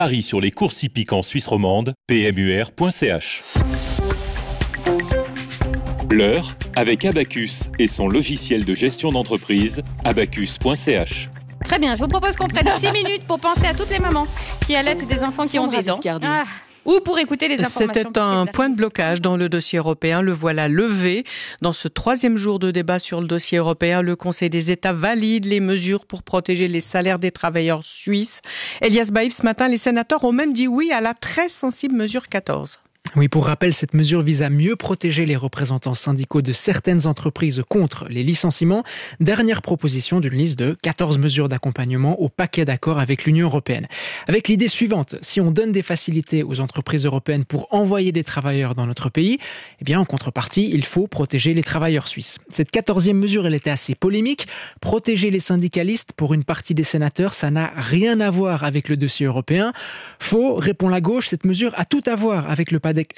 Paris sur les courses hippiques en Suisse romande, pmur.ch. L'heure avec Abacus et son logiciel de gestion d'entreprise, abacus.ch. Très bien, je vous propose qu'on prenne 6 minutes pour penser à toutes les mamans qui allaitent des enfants qui ont des dents. Ou pour écouter les informations. C'était un point de blocage dans le dossier européen. Le voilà levé. Dans ce 3e jour de débat sur le dossier européen, le Conseil des États valide les mesures pour protéger les salaires des travailleurs suisses. Elias Baïf, ce matin, les sénateurs ont même dit oui à la très sensible mesure 14. Oui, pour rappel, cette mesure vise à mieux protéger les représentants syndicaux de certaines entreprises contre les licenciements. Dernière proposition d'une liste de 14 mesures d'accompagnement au paquet d'accord avec l'Union européenne. Avec l'idée suivante, si on donne des facilités aux entreprises européennes pour envoyer des travailleurs dans notre pays, eh bien, en contrepartie, il faut protéger les travailleurs suisses. Cette 14e mesure, elle était assez polémique. Protéger les syndicalistes, pour une partie des sénateurs, ça n'a rien à voir avec le dossier européen. Faux, répond la gauche, cette mesure a tout à voir avec le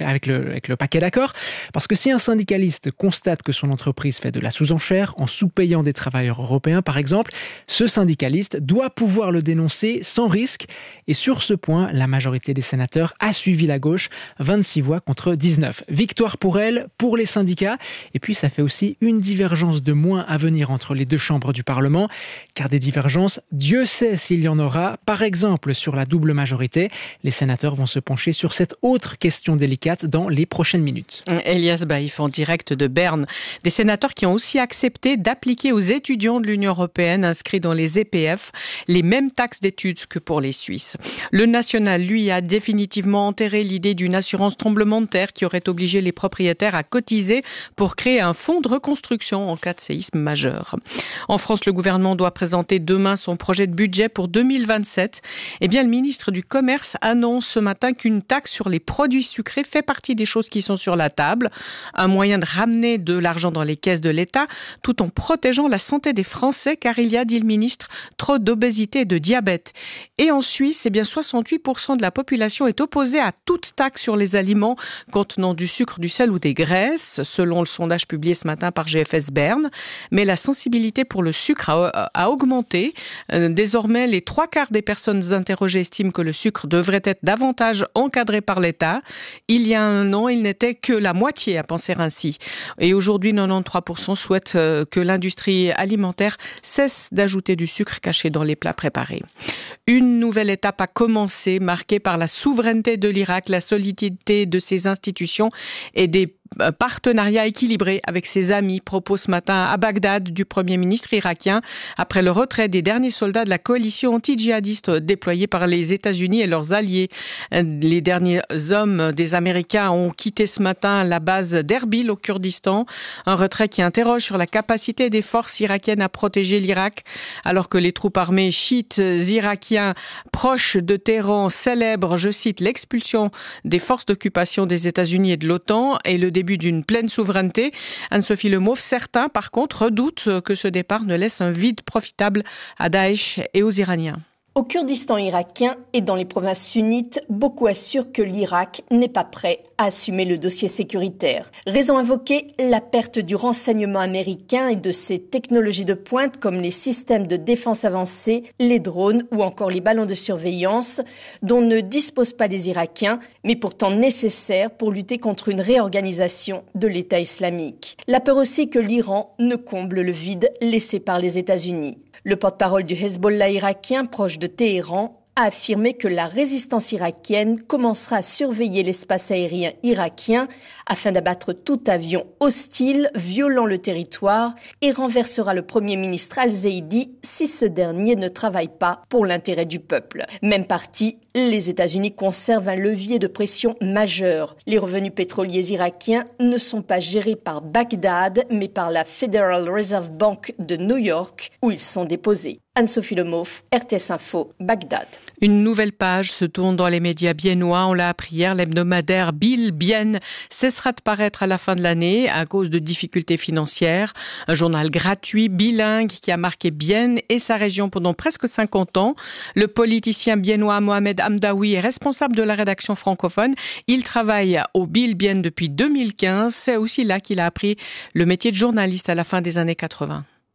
paquet d'accord, parce que si un syndicaliste constate que son entreprise fait de la sous-enchère en sous-payant des travailleurs européens, par exemple, ce syndicaliste doit pouvoir le dénoncer sans risque. Et sur ce point, la majorité des sénateurs a suivi la gauche, 26 voix contre 19. Victoire pour elle, pour les syndicats. Et puis ça fait aussi une divergence de moins à venir entre les deux chambres du Parlement, car des divergences, Dieu sait s'il y en aura. Par exemple, sur la double majorité, les sénateurs vont se pencher sur cette autre question délicate dans les prochaines minutes. Elias Baïf en direct de Berne. Des sénateurs qui ont aussi accepté d'appliquer aux étudiants de l'Union européenne inscrits dans les EPF les mêmes taxes d'études que pour les Suisses. Le national, lui, a définitivement enterré l'idée d'une assurance tremblement de terre qui aurait obligé les propriétaires à cotiser pour créer un fonds de reconstruction en cas de séisme majeur. En France, le gouvernement doit présenter demain son projet de budget pour 2027. Eh bien, le ministre du Commerce annonce ce matin qu'une taxe sur les produits sucrés fait partie des choses qui sont sur la table. Un moyen de ramener de l'argent dans les caisses de l'État tout en protégeant la santé des Français car il y a, dit le ministre, trop d'obésité et de diabète. Et en Suisse, 68% de la population est opposée à toute taxe sur les aliments contenant du sucre, du sel ou des graisses, selon le sondage publié ce matin par GFS Berne. Mais la sensibilité pour le sucre a augmenté. Désormais, les 3/4 des personnes interrogées estiment que le sucre devrait être davantage encadré par l'État. Il y a un an, il n'était que la moitié à penser ainsi. Et aujourd'hui, 93% souhaitent que l'industrie alimentaire cesse d'ajouter du sucre caché dans les plats préparés. Une nouvelle étape a commencé, marquée par la souveraineté de l'Irak, la solidité de ses institutions et des partenariat équilibré avec ses amis, propos ce matin à Bagdad du Premier ministre irakien après le retrait des derniers soldats de la coalition anti-djihadiste déployée par les États-Unis et leurs alliés. Les derniers hommes des Américains ont quitté ce matin la base d'Erbil au Kurdistan, un retrait qui interroge sur la capacité des forces irakiennes à protéger l'Irak, alors que les troupes armées chiites irakiens proches de Téhéran célèbrent, je cite, l'expulsion des forces d'occupation des États-Unis et de l'OTAN et le début d'une pleine souveraineté. Anne-Sophie Lemauve, certains par contre redoutent que ce départ ne laisse un vide profitable à Daesh et aux Iraniens. Au Kurdistan irakien et dans les provinces sunnites, beaucoup assurent que l'Irak n'est pas prêt à assumer le dossier sécuritaire. Raison invoquée, la perte du renseignement américain et de ses technologies de pointe comme les systèmes de défense avancés, les drones ou encore les ballons de surveillance dont ne disposent pas les Irakiens, mais pourtant nécessaires pour lutter contre une réorganisation de l'État islamique. La peur aussi que l'Iran ne comble le vide laissé par les États-Unis. Le porte-parole du Hezbollah irakien, proche de Téhéran, a affirmé que la résistance irakienne commencera à surveiller l'espace aérien irakien afin d'abattre tout avion hostile violant le territoire et renversera le Premier ministre Al-Zaidi si ce dernier ne travaille pas pour l'intérêt du peuple. Même parti, les États-Unis conservent un levier de pression majeur. Les revenus pétroliers irakiens ne sont pas gérés par Bagdad, mais par la Federal Reserve Bank de New York, où ils sont déposés. Anne-Sophie Lemauve, RTS Info, Bagdad. Une nouvelle page se tourne dans les médias biennois. On l'a appris hier, l'hebdomadaire Bill Bienne cessera de paraître à la fin de l'année à cause de difficultés financières. Un journal gratuit, bilingue, qui a marqué Bienne et sa région pendant presque 50 ans. Le politicien biennois Mohamed Hamdaoui est responsable de la rédaction francophone. Il travaille au Bill Bienne depuis 2015. C'est aussi là qu'il a appris le métier de journaliste à la fin des années 80.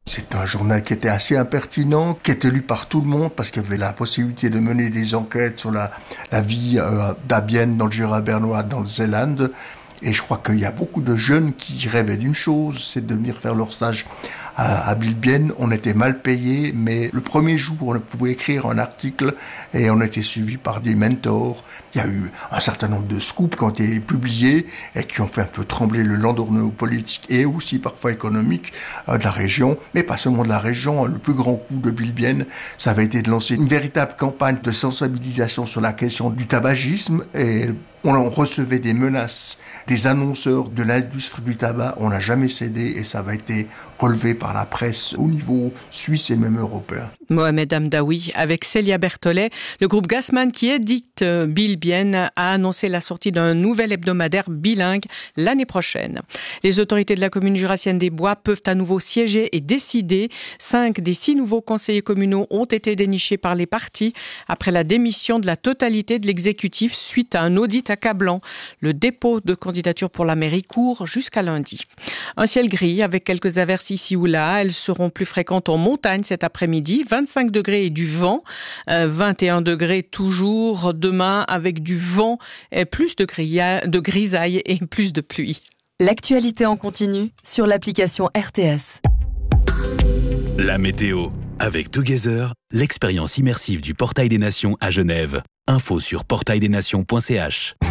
C'est un journal qui était assez impertinent, qui était lu par tout le monde parce qu'il y avait la possibilité de mener des enquêtes sur la vie d'Abienne dans le Jura bernois, dans le Zéland. Et je crois qu'il y a beaucoup de jeunes qui rêvaient d'une chose, c'est de venir faire leur stage à Bilbienne. On était mal payés, mais le premier jour, on pouvait écrire un article et on était suivi par des mentors. Il y a eu un certain nombre de scoops qui ont été publiés et qui ont fait un peu trembler le landerneau politique et aussi parfois économique de la région, mais pas seulement de la région. Le plus grand coup de Bilbienne, ça avait été de lancer une véritable campagne de sensibilisation sur la question du tabagisme et on recevait des menaces des annonceurs de l'industrie du tabac. On n'a jamais cédé et ça avait été relevé par la presse au niveau suisse et même européen. Mohamed Hamdaoui avec Célia Berthollet. Le groupe Gassmann qui édite Bilbienne a annoncé la sortie d'un nouvel hebdomadaire bilingue l'année prochaine. Les autorités de la commune jurassienne des Bois peuvent à nouveau siéger et décider. 5 des 6 nouveaux conseillers communaux ont été dénichés par les partis après la démission de la totalité de l'exécutif suite à un audit accablant. Le dépôt de candidature pour la mairie court jusqu'à lundi. Un ciel gris avec quelques averses ici ou là. Elles seront plus fréquentes en montagne cet après-midi. 25 degrés et du vent. 21 degrés toujours demain avec du vent et plus de grisaille et plus de pluie. L'actualité en continu sur l'application RTS. La météo. Avec Together, l'expérience immersive du Portail des Nations à Genève. Info sur portaildesnations.ch.